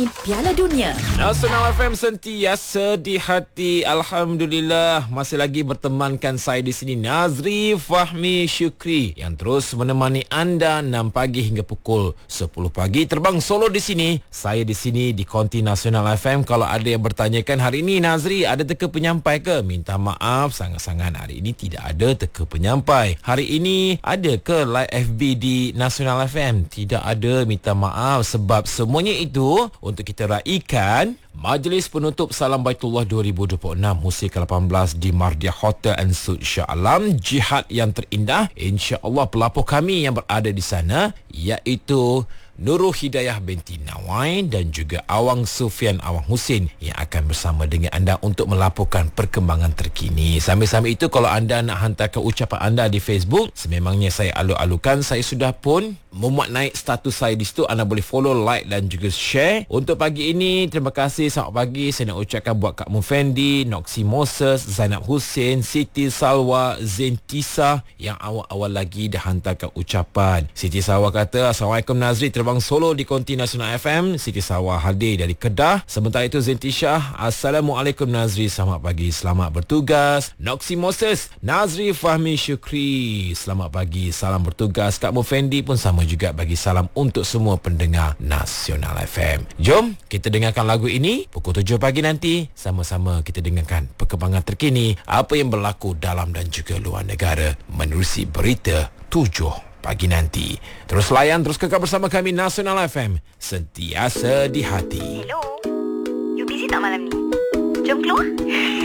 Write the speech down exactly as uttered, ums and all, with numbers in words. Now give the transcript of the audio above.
terkini Piala Dunia. Nasional F M sentiasa di hati. Alhamdulillah, masih lagi bertemankan saya di sini, Nazri Fahmi Syukri, yang terus menemani anda enam pagi hingga pukul sepuluh pagi. Terbang solo di sini. Saya di sini di Konti Nasional F M. Kalau ada yang bertanyakan, hari ini Nazri ada teka penyampai ke? Minta maaf sangat-sangat, hari ini tidak ada teka penyampai. Hari ini ada ke live F B di Nasional F M? Tidak ada, minta maaf. Sebab semuanya itu untuk kita raikan Majlis Penutup Salam Baitullah dua ribu dua puluh enam musim ke lapan belas di Mardia Hotel and Suites Shah Alam, jihad yang terindah. InsyaAllah pelapor kami yang berada di sana iaitu Nurul Hidayah binti Nawai dan juga Awang Sufian Awang Husin yang akan bersama dengan anda untuk melaporkan perkembangan terkini. Sambil-sambil itu, kalau anda nak hantarkan ucapan anda di Facebook, sememangnya saya alu-alukan, saya sudah pun memuat naik status saya di situ. Anda boleh follow, like dan juga share. Untuk pagi ini, terima kasih, selamat pagi. Saya nak ucapkan buat Kak Mufendi, Noksi Moses, Zainab Hussein, Siti Salwa, Zain Tisa yang awal-awal lagi dah hantarkan ucapan. Siti Salwa kata, Assalamualaikum Nazri, terbang solo di Konti Nasional F M. Siti Salwa hadir dari Kedah. Sementara itu Zain Tisha, Assalamualaikum Nazri, selamat pagi, selamat bertugas. Noksi Moses, Nazri Fahmi Syukri, selamat pagi, salam bertugas. Kak Mufendi pun sama juga bagi salam untuk semua pendengar Nasional F M. Jom kita dengarkan lagu ini. Pukul tujuh pagi nanti sama-sama kita dengarkan perkembangan terkini, apa yang berlaku dalam dan juga luar negara menerusi berita tujuh pagi nanti. Terus layan, terus kekal bersama kami Nasional F M, sentiasa di hati. Hello, you busy tak malam ni? Jom keluar.